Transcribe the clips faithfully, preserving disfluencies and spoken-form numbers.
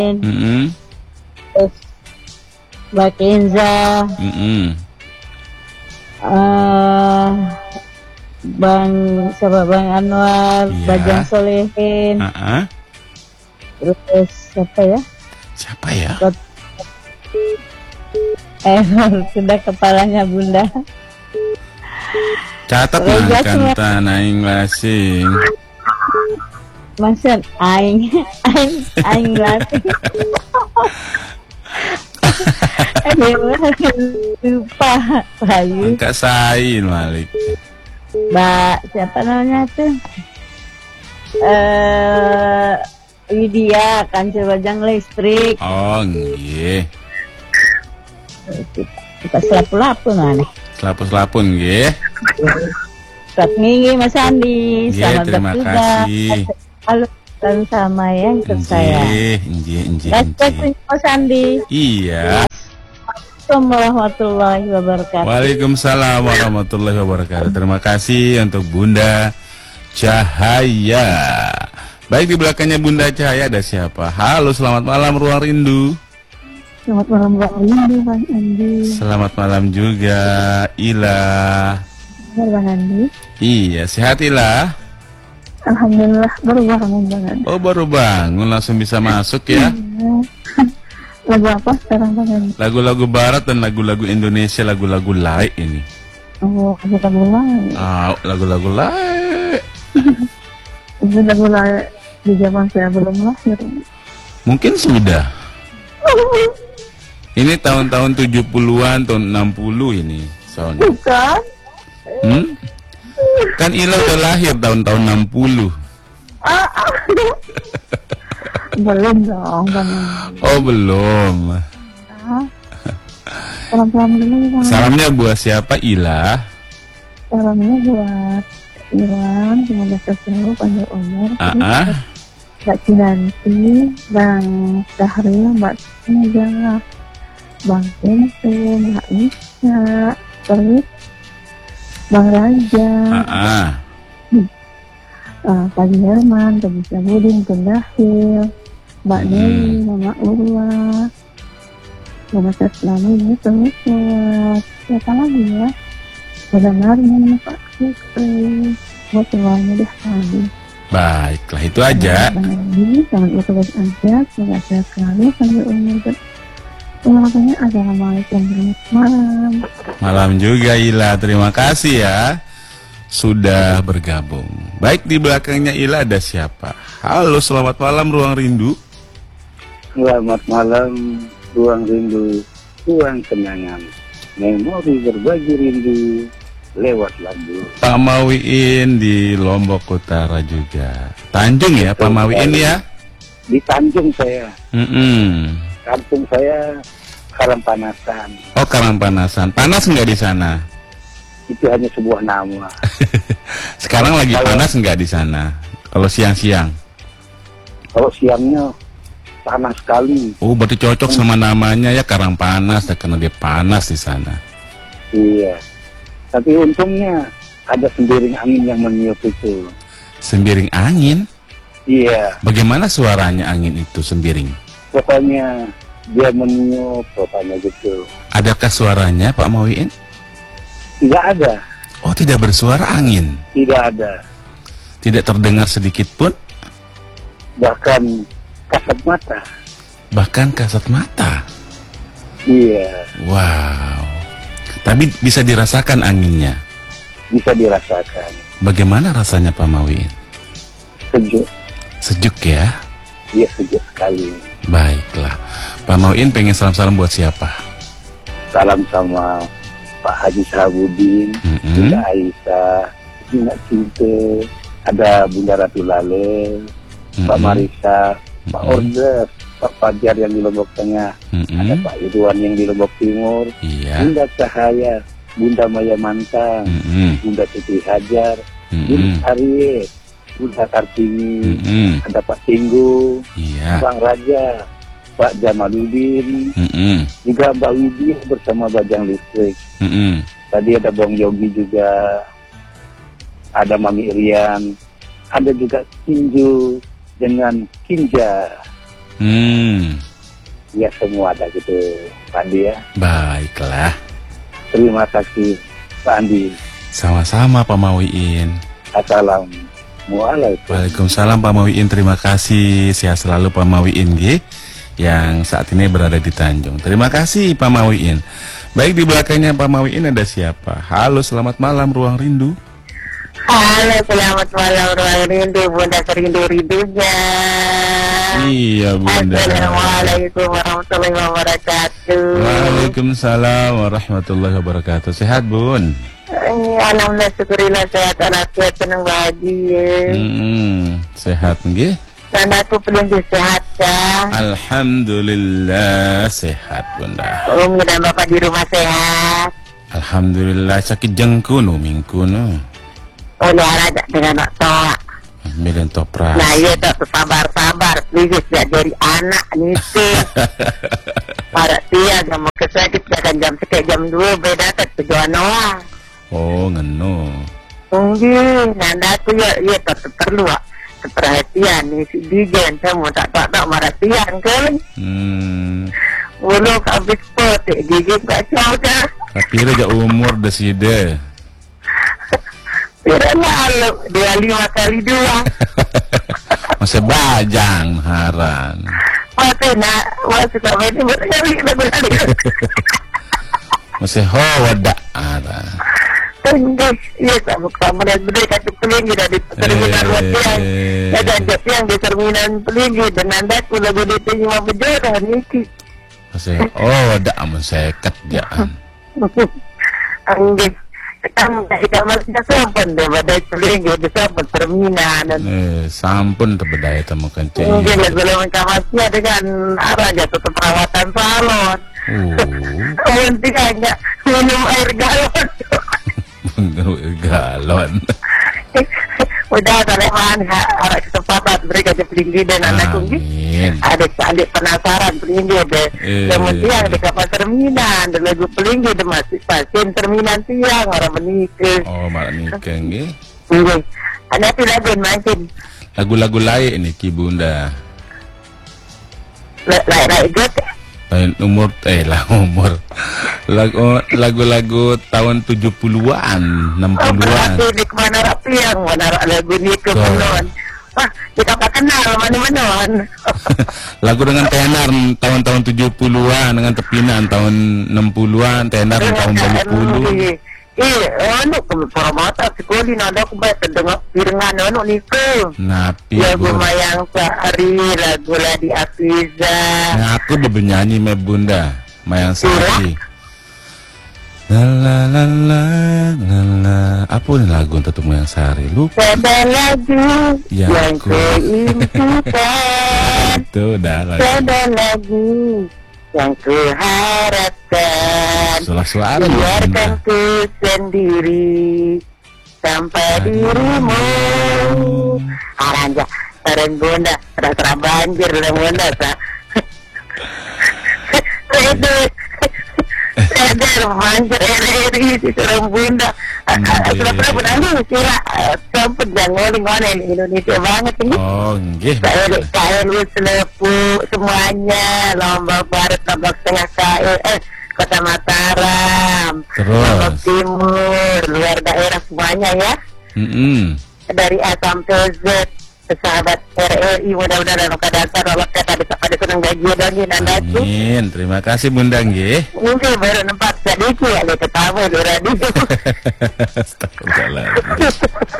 Mm-mm. Terus Mbak Kenza, Mm-mm. uh, Bang siapa Bang Anwar, Iya. Bajang Solehin, Uh-uh. terus siapa ya? Siapa ya? Kot- eh sudah kepalanya Bunda. Catat Terus lah semua- kanta naing lasing. Maksud aing aing aing latih. Lupa Bayu. Angka sain Malik. Mbak siapa namanya tuh? Eh Widya Kancil Bajang Listrik. Oh nggih. Kita selapu-lapu mana? Selapun-selapun nggih. Selamat minggu Mas Andi. Nggih, Selamat terima bertugas. kasih. Halo dan sama ya ikut saya. Nggih, nggih, nggih, Respect nggih. Mas Andi. Iya. Assalamualaikum warahmatullahi wabarakatuh. Waalaikumsalam warahmatullahi wabarakatuh. Terima kasih untuk Bunda Cahaya. Baik, di belakangnya Bunda Cahaya ada siapa? Halo, selamat malam Ruang Rindu. Selamat malam Bang Andi, Bang Andi. Selamat malam juga Ila. Bang Andi. Iya, sehat Ila? Alhamdulillah baru bangun Bang Andi. Oh, baru bangun langsung bisa masuk ya. Lagu apa sekarang Bang Andi? Lagu-lagu barat dan lagu-lagu Indonesia, lagu-lagu lain ini. Oh, lagu lain. Ah, lagu-lagu lain. Itu lagu lain di zaman saya belum lahir. Mungkin sudah. Ini tahun-tahun tujuh puluhan, tahun enam puluh ini soalnya. Bukan. Hmm? Kan Ila udah lahir tahun-tahun enam puluh. Ah, ah. Belum dong Bang Andi. Oh, belum. Ah. Salam-salam dulu Bang Andi. Salamnya buat siapa Ila? Salamnya buat Iwan, semoga selalu panjang umur. Ah, ah. Mbak Kinanti, Bang Syahril, Mbak Sinja, Bang Kentu, Mbak Nisa, terus Bang Raja, Ah, ah. uh, Pak Herman, Pak Budin, Pendahil, Mbak Hmm. Nelly, Mama Urwa, Mama Seslami, terus buat siapa lagi ya? Bang Narni, Pak Kukri, buat semuanya deh tadi. Baiklah, itu aja. Bang Andi, selamat bertugas aja, semoga sehat selalu sampai umur ber... Semuanya, assalamualaikum warahmatullahi malam. Malam juga Ila, terima kasih ya sudah bergabung. Baik, di belakangnya Ila ada siapa? Halo, selamat malam Ruang Rindu. Selamat malam Ruang Rindu, ruang kenangan, memori berbagi rindu lewat lagu. Pak Mawiin di Lombok Utara juga. Tanjung ya Pak Mawiin ya? Di Tanjung saya, Mm-mm. kampung saya Karangpanasan. Oh, Karangpanasan. Panas nggak di sana? Itu hanya sebuah nama. Sekarang lagi Kalau- panas nggak di sana? Kalau siang-siang? Kalau siangnya panas sekali. Oh, berarti cocok sama namanya ya Karangpanas ya, karena dia panas di sana. Iya. Tapi untungnya ada sembiring angin yang meniup itu. Sembiring angin? Iya. Bagaimana suaranya angin itu sembiring? Pokoknya dia meniup, pokoknya gitu. Adakah suaranya Pak Mawiin? Tidak ada, Oh, tidak bersuara angin. tidak ada. Tidak terdengar sedikit pun, Bahkan kasat mata. bahkan kasat mata. Iya. Wow. Tapi bisa dirasakan anginnya. Bisa dirasakan. Bagaimana rasanya Pak Mawiin? Sejuk. Sejuk ya? Dia sejuk sekali. Baiklah. Pak Mawiin pengen salam-salam buat siapa? Salam sama Pak Haji Sahabudin, Mm-mm. Bunda Aisyah, Bunda Cinta, ada Bunda Ratu Lale, Pak Mm-mm. Marisa, Pak Mm-mm. Order, Pak Fajar yang di Lombok Tengah, Mm-mm. ada Pak Ridwan yang di Lombok Timur, Iya. Bunda Cahaya, Bunda Maya Mantang, Mm-mm. Bunda Siti Hajar, Mm-mm. Bunda Arye, Bunda Kartini, Mm-mm. ada Pak Tinggu, Iya. Bang Raja, Pak Jamaluddin, Mm-mm. juga Mbak Widi bersama Bajang Listrik. Mm-mm. Tadi ada Bang Yogi juga, ada Mami Irian, ada juga Kinju dengan Kinja. Hmm. Ya semua ada gitu Pak Andi ya. Baiklah. Terima kasih Pak Andi. Sama-sama Pak Mawiin. Assalamualaikum. Waalaikumsalam Pak Mawiin, terima kasih. Sehat selalu Pak Mawiin nggih, yang saat ini berada di Tanjung. Terima kasih Pak Mawiin. Baik, di belakangnya Pak Mawiin ada siapa? Halo, selamat malam Ruang Rindu. Halo, selamat malam Ruang Rindu, Bunda serindu-rindunya. Iya Bunda. Assalamualaikum warahmatullahi wabarakatuh. Waalaikumsalam warahmatullahi wabarakatuh. Sehat Bun? Ini alhamdulillah, syukurillah, sehat, walafiat, senang, bahagia. Hmm, sehat nggih? Dan aku belum sehat kah? Alhamdulillah sehat Bunda. Umi dan Bapak di rumah sehat. Alhamdulillah, sakit jengkuno mingkuno. Oleh raja dengan nak toa. Milen toprak. Nah iya tak sabar-sabar, please ya dari anak nih tuh. Para tiang yang mau kesakit akan jam sekian jam dua beda tak tujuan Noah. Oh ngeno. Mungkin nanda aku ya ya tak perlu ah. Perhatian nih si Dijan kamu tak tak tak perhatian kan? Hmm. Walau habis potek gigi tak tahu dah. Tapi raja umur dah sida. Kira lalu dua lima kali dua. Masih bajang haran. Masih nak masih tak ini berkali kali. Masih hoda haran. Tunggu, iya tak buka mana gede kata pelinggi dari terminal Watian. Ada jat yang di terminal pelinggi dan anda aku lagu di lima berjodoh niki. Masih hoda mensekat jaan. Anggih. Kan tidak masih sampan deh pada pelinggi di sampan terminal. Eh, sampun terbedaya temukan cek. Mungkin sebelum kamasnya dengan arah jatuh perawatan salon. Oh. Nanti hanya minum air galon. Galon. Udah Saleman arah kesempatan mereka di pelinggi dan anak kunci. Adik-adik penasaran pelinggi deh. Kemudian di kapal terminal dan lagu pelinggi dan masih pasien terminal siang orang menikah. Oh malah nikah nggih. Nggih. Anak tu lagu makin. Lagu-lagu lain ini Ki Bunda. Lain-lain gitu. Lain umur eh lah umur. Lagu lagu-lagu tahun tujuh puluhan, enam puluhan. Oh, di kemana rapi yang mana lagu ni ke penon. Wah, kita tak kenal mana-mana. Lagu dengan tenar tahun-tahun tujuh puluhan, dengan tepinan tahun enam puluhan, tenar tahun dua puluh. Eh, anu mata sekali nada aku baik terdengar piringan anu ni ke. Napi lagu Mayang Sari, lagu Ladi Afiza. Nah, aku bernyanyi me Bunda Mayang Sari. La la la la la la. Apa ni lagu untuk Mayang Sari? Lupa. Ada lagu ya, yang kuimpikan. Itu dah lagu. Ada lagu yang kuharapkan. Suara suara. Biarkan ku sendiri sampai dirimu. Aranja, tereng Bunda, rasa banjir lah Bunda. Itu. Sadar banjir eri di serang Bunda. Sudah pernah lu kira sampai jangan ngomong Indonesia banget ini. Oh, nggih. Saya saya lu selepu semuanya lomba barat lomba setengah kaya eh Kota Mataram. Terus Lombok Timur, luar daerah semuanya ya. Mm -mm. Dari A sampai Z. Sahabat R R I mudah-mudahan dalam keadaan sahabat kata bisa pada senang gaji dan nandaku. Amin. Terima kasih Bunda nggih. Mungkin baru nempat sedikit ada ketawa di radio. Astagfirullahaladzim.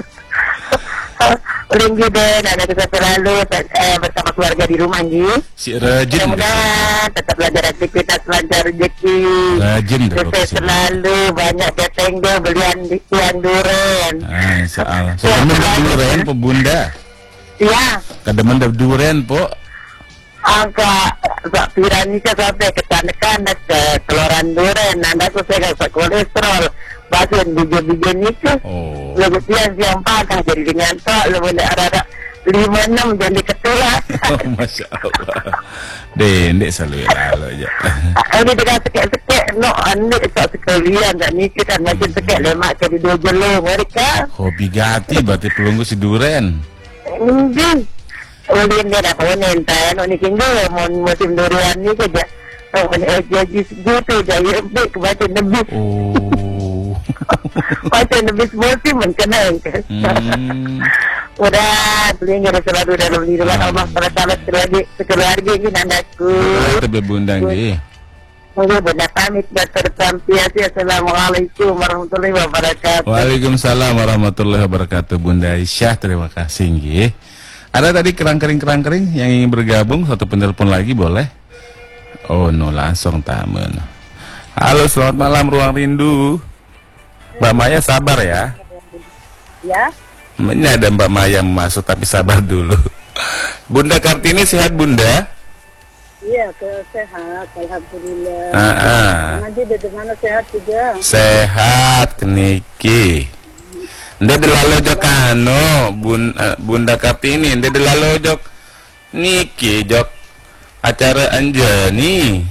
Ulinggi dan ada kita selalu eh, bersama keluarga di rumah nggih. Si rajin. Mudah-mudahan tetap belajar aktivitas lancar rezeki. Rajin Sukses selalu banyak ketenggo belian di tiang duren. Ah, insyaallah. Sebenarnya duren po Bunda. Ya. Kademen dah duren po. Angka sak piranika sampai ke kanak-kanak ke keluaran duren. Nanda aku saya gak kolesterol. Bagian biji-biji itu. Oh. Lebih siang siang pagi jadi dengan tok lebih ada lima enam jadi ketulah. Oh, Masya Allah. Dendek selalu lalu aja. Ini dengan sekek-sekek no ane tak sekalian dan ni kita macam sekek lemak ke di dua jelo mereka. Hobi gati berarti pelunggu si duren. Mungkin ulin dia nak kau nenten, oni kinggo mon musim durian ni kerja. Oh, jadi gitu jadi baik kebaca nebis. Oh. Baca nebis musim menkenang. Hmm. Udah, beli nggak selalu dalam diri Allah pada salat keluarga keluarga ini anakku. Tebe bunda nggih. Oke, bunda pamit Dokter Tampiasi. Assalamualaikum warahmatullahi wabarakatuh. Waalaikumsalam warahmatullahi wabarakatuh Bunda Aisyah, terima kasih nggih. Ada tadi kerang-kering-kerang-kering yang ingin bergabung, satu penelpon lagi boleh? Oh no, langsung tamu. Halo, selamat malam Ruang Rindu. Mbak Maya sabar ya. Ya. Ini ada Mbak Maya masuk tapi sabar dulu. Bunda Kartini sehat Bunda? Iya, sehat, alhamdulillah. Ah, ah. Nanti bagaimana sehat juga? Sehat niki. Nda delalo jok ano bun, uh, Bunda Kartini, nda delalo jok niki jok acara Anjani.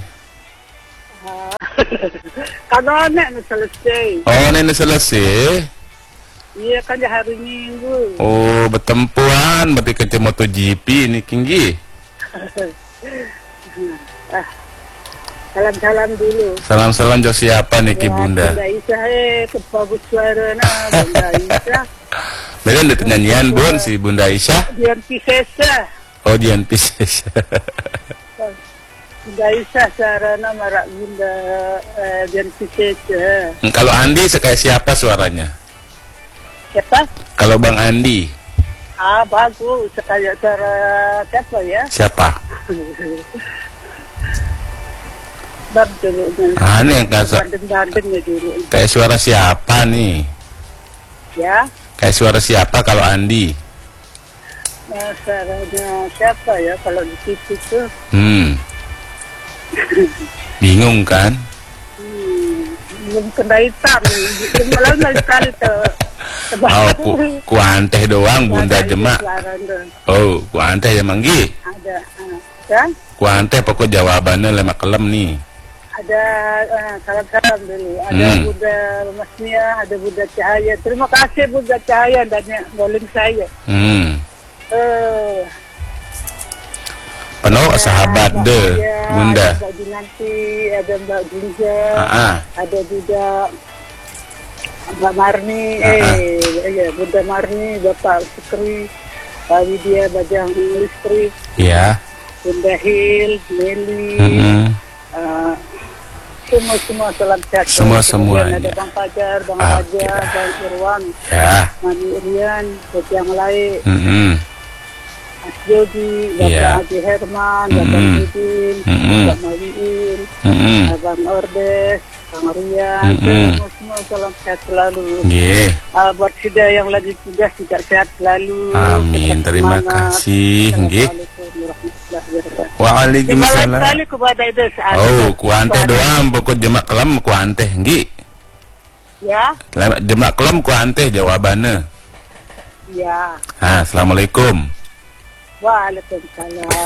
Kalau nak selesai. Oh, nenek selesai. Iya kan hari Minggu. Oh, bertempuran berarti ke MotoGP ini tinggi. Ah, salam-salam dulu. Salam-salam jok siapa niki Ya, Bunda? Bunda Isa, eh, kebagus suara nah, Bunda Isa. Bener ada nyanyian Bun si Bunda Aisyah. Dian Pisesa. Oh, Dian Pisces. Bunda Isa sarana marak Bunda eh, Dian Pisesa. Kalau Andi kayak siapa suaranya? Siapa? Kalau Bang Andi, Ah, bagus. Kayak cara siapa ya? siapa? Bab dulu. Ah, ini yang kasar. Bandeng-bandengnya dulu. Kayak suara siapa nih? Ya. Kayak suara siapa kalau Andi? Nah, caranya siapa ya kalau di situ tuh? Hmm. Bingung kan? Hmm, belum kena hitam. Belum lama sekali tuh. Oh, ku, ku anteh doang Bunda Jemak. Oh, ku anteh ya manggi. Ada, uh, ya? Ku anteh pokok jawabannya lemak kelem nih. Ada uh, salam-salam dulu. Ada Hmm. Bunda Masnia, ada Bunda Cahaya. Terima kasih Bunda Cahaya dan boleh saya. Hmm. Uh, Penuh sahabat Mbak deh, Maya, Bunda. Ada Mbak Dinanti, ada Mbak Ginja, Ah, ah. ada juga Mbak Marni, Ah, ah. eh, ya Bunda Marni, Bapak Sukri, Pak Widya Bajang Listrik, Ya. Bunda Hil, Meli, Mm-mm. uh, semua semua salam sehat. Semua- Kemudian semuanya. ada Bang Fajar, Bang Ah, Raja, ya. Bang Irwan, Ya. Mami Irian, buat yang lain, Mm-mm. Mas Jody, Bapak Iya. Haji Herman, Bapak Mm-mm. Yudin, Mm-mm. Bapak Mawiin, Mm-mm. Bang Ordes, Bang Rian, Mm-mm. semua semua salam sehat selalu. Nggih. Uh, buat sudah yang lagi tugas juga sehat selalu. Amin. Tetap Terima semangat. kasih. Nggih. Assalamualaikum warahmatullahi wabarakatuh. Terima Waalaikumsalam. kasih kepada itu saat Oh, ku anteh doang pokok jemak kelem ku anteh nggih. Ya, Lemak jemak kelem ku anteh jawabannya. ya. Ah, Assalamualaikum. Waalaikumsalam.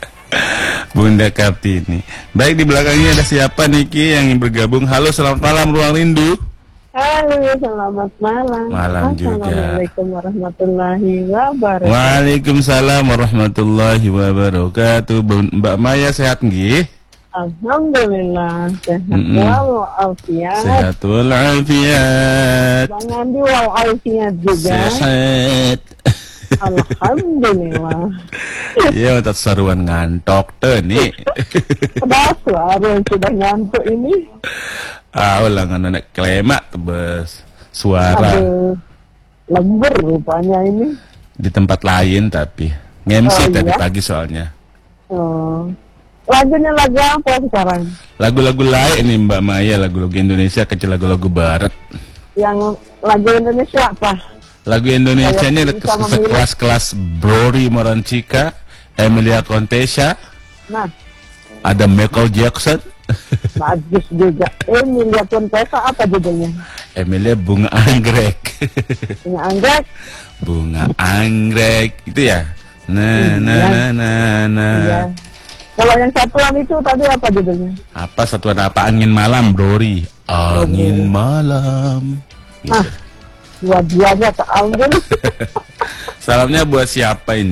Bunda Kartini. Baik, di belakangnya ada siapa Niki yang ingin bergabung? Halo, selamat malam Ruang Rindu. Halo, selamat malam. Malam juga. Assalamualaikum warahmatullahi wabarakatuh. Waalaikumsalam warahmatullahi wabarakatuh. Bun- Mbak Maya sehat nggih? Alhamdulillah sehat Mm-mm. walafiat. Sehat walafiat. Bang Andi walafiat juga. Sehat. Alhamdulillah. Iya, untuk seruan ngantok tuh nih. Ada suara yang sudah ngantuk ini. Ah, ulang anak klemak tebes suara Aduh, lembur rupanya ini. di tempat lain tapi nge-M C Oh, tadi iya? pagi soalnya. Oh. Lagunya lagu apa sekarang? Lagu-lagu lain nih Mbak Maya, lagu-lagu Indonesia kecil lagu-lagu barat. Yang lagu Indonesia apa? Lagu Indonesia ini ada Bisa memilih. sekelas-kelas Brody Morancika, Emilia Contessa, Nah, ada Michael Jackson, bagus juga. Emilia Contessa apa judulnya? Emilia Bunga Anggrek. Ini anggrek. Bunga Anggrek itu ya. Nah, nah, nah, nah, nah. Iya. Kalau yang satuan itu tadi apa judulnya? Apa satuan apa? Angin malam, Brody. Angin malam. Gitu. Ah, dua-duanya tak angin. Salamnya buat siapa ini?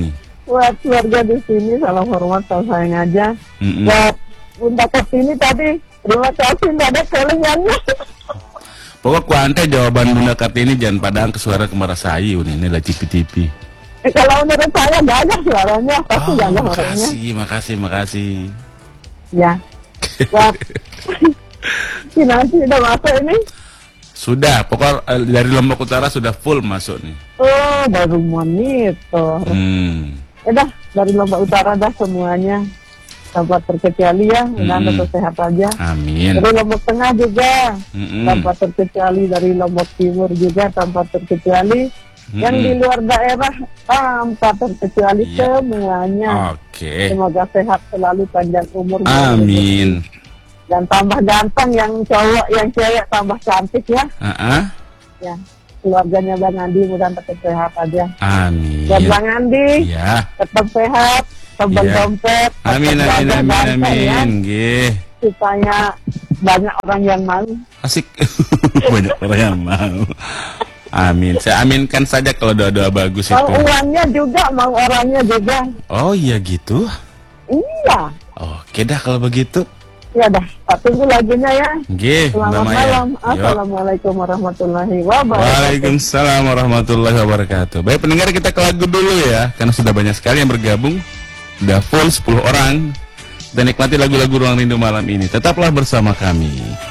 buat keluarga di sini salam hormat, salam sayang aja. Mm-mm. Buat Bunda Kartini tadi, terima kasih nggak ada kelingannya. Pokok kuante jawaban Bunda Kartini jangan padang ke suara Kemarasayu nih, ini lah cipi-cipi. Eh, kalau menurut saya gagah suaranya, pasti Oh, gagah orangnya. makasih, makasih, makasih. Ya. Buat si nanti udah masuk ini. Sudah, pokok eh, dari Lombok Utara sudah full masuk nih. Oh, baru monitor. Hmm. Ya dah, dari Lombok Utara dah semuanya. Tanpa terkecuali ya, mudah-mudahan Mm-mm. tetap sehat aja. Amin. Dari Lombok Tengah juga, Mm-mm. tanpa terkecuali dari Lombok Timur juga, tanpa terkecuali. Yang Mm-mm. di luar daerah, tanpa terkecuali Iya. semuanya. Oke. Semoga sehat selalu, panjang umur. Amin. Dan tambah ganteng yang cowok, yang cewek tambah cantik ya. Ah, Ya, keluarganya Bang Andi mudah-mudahan tetap sehat aja. amin. Dan Bang Andi Iya. tetap sehat, tebal Iya. dompet, Amin, tetap amin, jaga amin, ganteng ya, amin. Nggih. supaya banyak orang yang mau. Asik. Banyak orang yang mau. Amin. Saya aminkan saja kalau doa-doa bagus Mau itu. uangnya juga, mau orangnya juga. Oh iya gitu. Iya. Oke dah kalau begitu. Ya dah, tak tunggu lagunya ya. Nggih, Mbak Selamat Maya. malam. Yo. Assalamualaikum warahmatullahi wabarakatuh. Waalaikumsalam warahmatullahi wabarakatuh. Baik pendengar, kita ke lagu dulu ya, karena sudah banyak sekali yang bergabung. Sudah full sepuluh orang. Dan nikmati lagu-lagu Ruang Rindu malam ini. Tetaplah bersama kami.